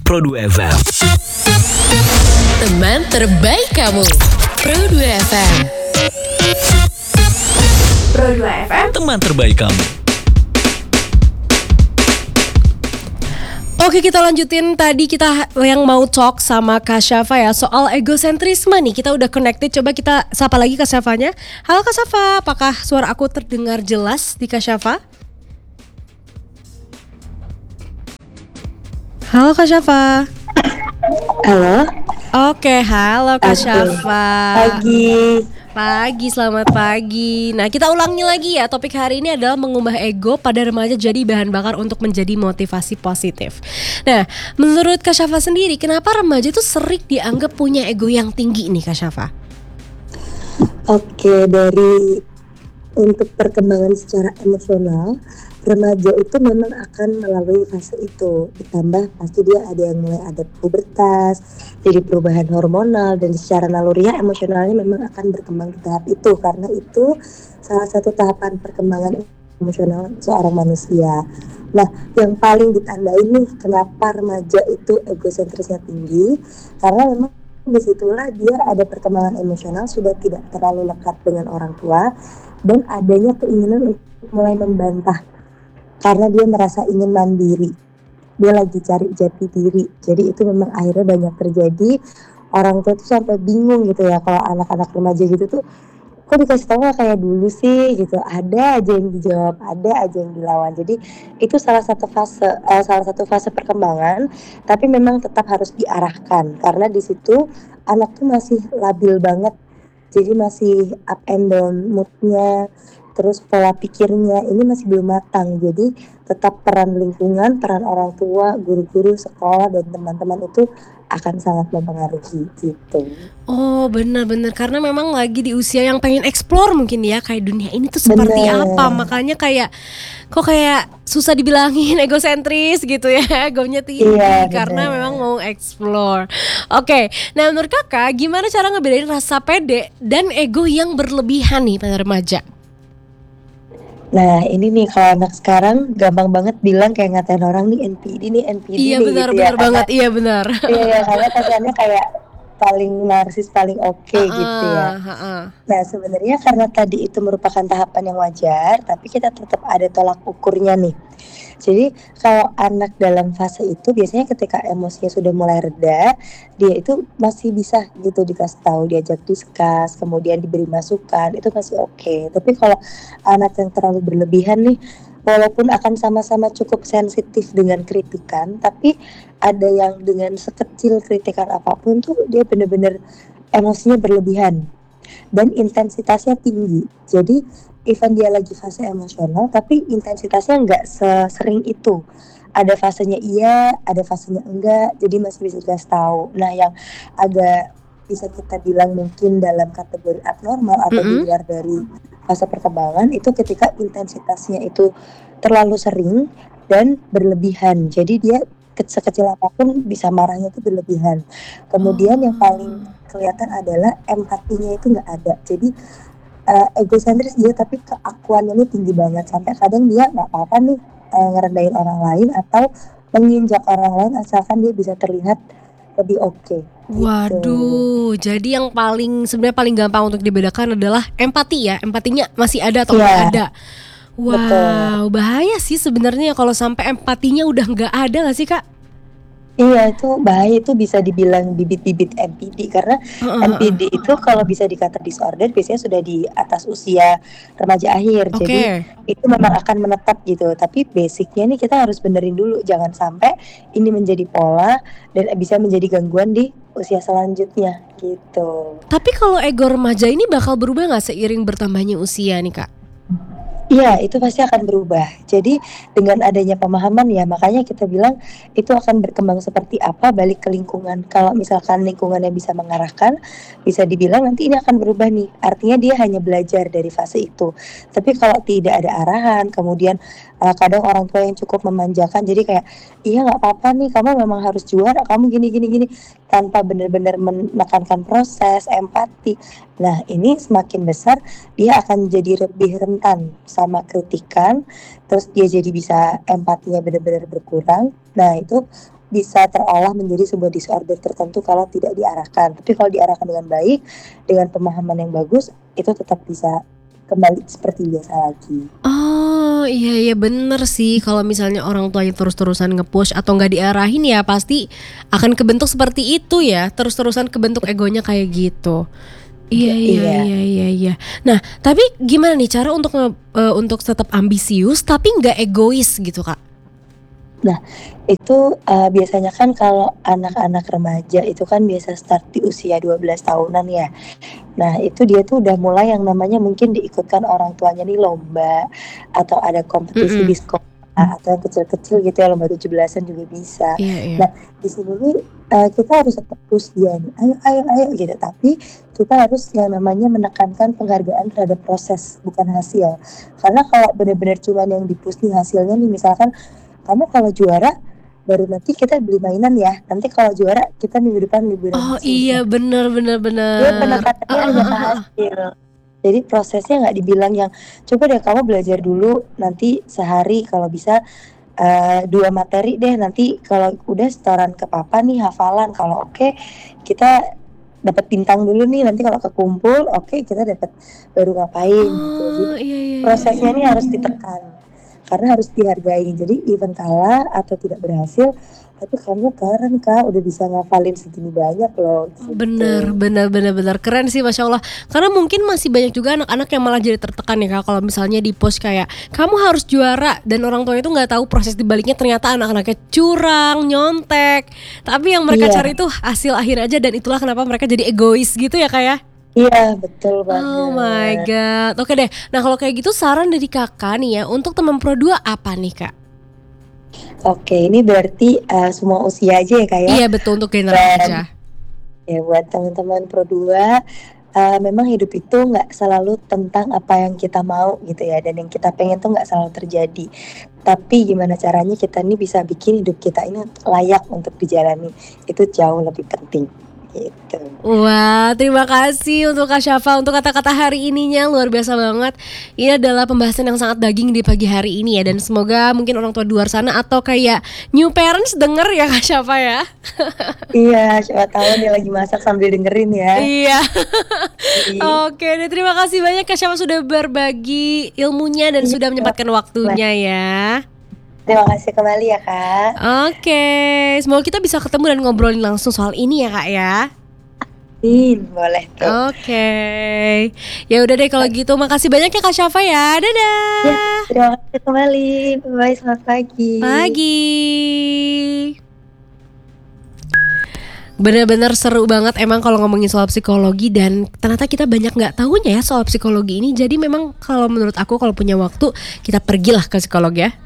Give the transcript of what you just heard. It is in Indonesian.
Pro2 FM. Teman terbaik kamu, Pro2 FM. Pro2 FM, Teman terbaik kamu. Oke, kita lanjutin. Tadi kita yang mau talk sama Kak Syafa ya soal egosentrisme nih. Kita udah connected. Coba kita sapa lagi Kak Syafanya. Halo Kak Syafa, apakah suara aku terdengar jelas di Kak Syafa? Halo Kak Syafa. Halo. Oke, halo Kak Syafa. Pagi, selamat pagi. Nah, kita ulangi lagi ya. Topik hari ini adalah mengubah ego pada remaja jadi bahan bakar untuk menjadi motivasi positif. Nah, menurut Kak Syafa sendiri, kenapa remaja itu sering dianggap punya ego yang tinggi nih Kak Syafa? Oke, dari untuk perkembangan secara emosional, remaja itu memang akan melalui fase itu. Ditambah pasti dia ada yang mulai ada pubertas, jadi perubahan hormonal, dan secara naluriah emosionalnya memang akan berkembang di tahap itu. Karena itu salah satu tahapan perkembangan emosional seorang manusia. Nah, yang paling ditandai nih kenapa remaja itu egosentrisnya tinggi, karena memang disitulah dia ada perkembangan emosional, sudah tidak terlalu lekat dengan orang tua, dan adanya keinginan untuk mulai membantah karena dia merasa ingin mandiri, dia lagi cari jati diri. Jadi itu memang akhirnya banyak terjadi. Orang tua tuh sampai bingung gitu ya, kalau anak-anak remaja gitu tuh kok dikasih tahu gak kayak dulu sih gitu, ada aja yang dijawab, ada aja yang dilawan. Jadi itu salah satu fase perkembangan, tapi memang tetap harus diarahkan karena di situ anak tuh masih labil banget, jadi masih up and down moodnya, terus pola pikirnya ini masih belum matang. Jadi tetap peran lingkungan, peran orang tua, guru-guru, sekolah, dan teman-teman itu akan sangat mempengaruhi gitu. Oh, benar-benar, karena memang lagi di usia yang pengen explore mungkin ya, kayak dunia ini tuh seperti apa. Makanya kayak susah dibilangin egosentris gitu ya, egonya tinggi karena memang mau explore. Oke, nah menurut kakak gimana cara ngebedain rasa pede dan ego yang berlebihan nih pada remaja? Nah ini nih, kalau anak sekarang gampang banget bilang kayak ngatain orang nih NPD Iya nih benar, gitu benar ya, banget, iya benar. Iya, karena kesannya kayak paling narsis, paling oke gitu ya. Nah sebenarnya karena tadi itu merupakan tahapan yang wajar, tapi kita tetap ada tolak ukurnya nih. Jadi kalau anak dalam fase itu biasanya ketika emosinya sudah mulai reda, dia itu masih bisa gitu dikasih tahu, diajak diskus, kemudian diberi masukan, itu masih oke. Tapi kalau anak yang terlalu berlebihan nih, walaupun akan sama-sama cukup sensitif dengan kritikan, tapi ada yang dengan sekecil kritikan apapun tuh dia benar-benar emosinya berlebihan dan intensitasnya tinggi. Jadi even dia lagi fase emosional, tapi intensitasnya nggak sesering itu. Ada fasenya iya, ada fasenya enggak, jadi masih bisa dikasih tahu. Nah yang agak bisa kita bilang mungkin dalam kategori abnormal atau di luar dari fase perkembangan, itu ketika intensitasnya itu terlalu sering dan berlebihan. Jadi dia sekecil apapun bisa marahnya itu berlebihan. Kemudian yang paling kelihatan adalah empatinya itu nggak ada. Jadi egosentris dia, tapi keakuannya ini tinggi banget, sampai kadang dia nggak apa-apa nih ngerendahin orang lain atau menginjak orang lain asalkan dia bisa terlihat lebih oke. Waduh, jadi yang sebenarnya paling gampang untuk dibedakan adalah empati ya, empatinya masih ada atau nggak ada. Wow, betul. Bahaya sih sebenarnya kalau sampai empatinya udah nggak ada, nggak sih Kak? Iya, itu bahaya, itu bisa dibilang bibit-bibit NPD, karena NPD itu kalau bisa dikata disorder biasanya sudah di atas usia remaja akhir. Jadi itu memang akan menetap gitu. Tapi basicnya nih kita harus benerin dulu, jangan sampai ini menjadi pola dan bisa menjadi gangguan di usia selanjutnya gitu. Tapi kalau ego remaja ini bakal berubah nggak seiring bertambahnya usia nih Kak? Iya, itu pasti akan berubah. Jadi dengan adanya pemahaman ya, makanya kita bilang itu akan berkembang seperti apa, balik ke lingkungan. Kalau misalkan lingkungannya bisa mengarahkan, bisa dibilang nanti ini akan berubah nih. Artinya dia hanya belajar dari fase itu. Tapi kalau tidak ada arahan, kemudian kadang orang tua yang cukup memanjakan, jadi kayak iya nggak apa-apa nih, kamu memang harus juara, kamu gini, tanpa benar-benar menekankan proses, empati. Nah ini semakin besar dia akan jadi lebih rentan sama kritikan, terus dia jadi bisa empatinya benar-benar berkurang. Nah itu bisa terolah menjadi sebuah disorder tertentu kalau tidak diarahkan. Tapi kalau diarahkan dengan baik, dengan pemahaman yang bagus, itu tetap bisa kembali seperti biasa lagi. Oh iya bener sih, kalau misalnya orang tuanya terus-terusan nge-push atau nggak diarahin ya pasti akan kebentuk seperti itu ya, terus-terusan kebentuk egonya kayak gitu. Iya. Nah tapi gimana nih cara untuk tetap ambisius tapi nggak egois gitu Kak? Nah itu biasanya kan kalau anak-anak remaja itu kan biasa start di usia 12 tahunan ya. Nah itu dia tuh udah mulai yang namanya mungkin diikutkan orang tuanya nih lomba, atau ada kompetisi di sekolah, atau yang kecil-kecil gitu ya, lomba 17-an juga bisa. Iya. Nah di sini nih kita harus tetap push dia nih, ayo gitu. Tapi kita harus yang namanya menekankan penghargaan terhadap proses, bukan hasil. Karena kalau benar-benar cuma yang di-push nih hasilnya nih, misalkan kamu kalau juara baru nanti kita beli mainan ya. Nanti kalau juara kita minggu depan liburan. Oh iya benar. Dia penekanannya hanya ke hasil. Jadi prosesnya nggak dibilang yang coba deh kamu belajar dulu, nanti sehari kalau bisa 2 materi deh, nanti kalau udah setoran ke papa nih hafalan, kalau oke kita dapat bintang dulu nih, nanti kalau kekumpul oke kita dapat baru ngapain gitu. Jadi prosesnya ini harus ditekan. Karena harus dihargai. Jadi even kalah atau tidak berhasil, tapi kamu keren Kak, udah bisa ngafalin segini banyak loh gitu. Bener keren sih Masya Allah. Karena mungkin masih banyak juga anak-anak yang malah jadi tertekan ya Kak, kalau misalnya di post kayak kamu harus juara, dan orang tuanya itu gak tahu proses dibaliknya ternyata anak-anaknya curang, nyontek. Tapi yang mereka cari itu hasil akhir aja, dan itulah kenapa mereka jadi egois gitu ya Kak ya. Iya betul banget. Oh my god. Oke deh. Nah kalau kayak gitu saran dari kakak nih ya untuk teman Pro 2 apa nih Kak? Oke, ini berarti semua usia aja ya Kak ya? Iya betul, untuk generasi aja. Ya buat teman-teman Pro 2, memang hidup itu gak selalu tentang apa yang kita mau gitu ya, dan yang kita pengen tuh gak selalu terjadi. Tapi gimana caranya kita nih bisa bikin hidup kita ini layak untuk dijalani, itu jauh lebih penting gitu. Wah, terima kasih untuk Kak Syafa untuk kata-kata hari ininya, luar biasa banget. Ini adalah pembahasan yang sangat daging di pagi hari ini ya, dan semoga mungkin orang tua di luar sana atau kayak new parents denger ya Kak Syafa ya. Iya, siapa tahu dia lagi masak sambil dengerin ya. Iya. Oke deh, terima kasih banyak Kak Syafa sudah berbagi ilmunya dan sudah menyempatkan waktunya ya. Terima kasih kembali ya Kak. Oke, semoga kita bisa ketemu dan ngobrolin langsung soal ini ya Kak ya. Boleh tuh. Oke. Ya udah deh kalau gitu, makasih banyak ya Kak Syafa ya. Dadah. Ya, terima kasih kembali. Bye, selamat pagi. Bener-bener seru banget emang kalau ngomongin soal psikologi, dan ternyata kita banyak gak tahunya ya soal psikologi ini. Jadi memang kalau menurut aku kalau punya waktu kita pergilah ke psikolog ya.